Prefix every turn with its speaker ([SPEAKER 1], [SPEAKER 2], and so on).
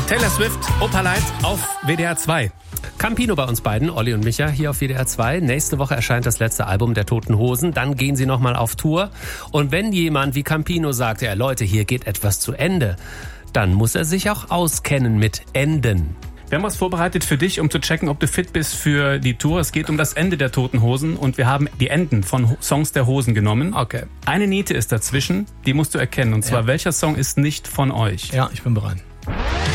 [SPEAKER 1] Taylor Swift, Opalite auf WDR 2. Campino bei uns beiden, Olli und Micha, hier auf WDR 2. Nächste Woche erscheint das letzte Album der Toten Hosen. Dann gehen sie nochmal auf Tour. Und wenn jemand wie Campino sagt, ja Leute, hier geht etwas zu Ende, dann muss er sich auch auskennen mit Enden.
[SPEAKER 2] Wir haben was vorbereitet für dich, um zu checken, ob du fit bist für die Tour. Es geht um das Ende der Toten Hosen und wir haben die Enden von Songs der Hosen genommen.
[SPEAKER 1] Okay.
[SPEAKER 2] Eine Niete ist dazwischen, die musst du erkennen. Und zwar, welcher Song ist nicht von euch?
[SPEAKER 3] Ja, ich bin bereit.